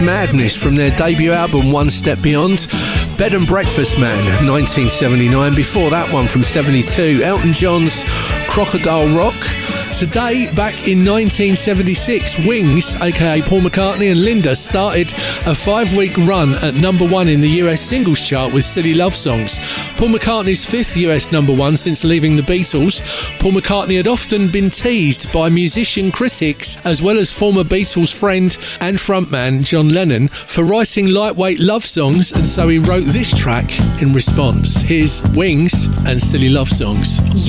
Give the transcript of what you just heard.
Madness from their debut album One Step Beyond. Bed and Breakfast Man, 1979. Before that one from 72, Elton John's Crocodile Rock. Today, back in 1976, Wings, aka Paul McCartney and Linda, started a 5-week run at number 1 in the US singles chart with Silly Love Songs. Paul McCartney's 5th US number 1 since leaving the Beatles. Paul McCartney had often been teased by musician critics, as well as former Beatles friend and frontman John Lennon, for writing lightweight love songs, and so he wrote this track in response. Here's Wings and Silly Love Songs.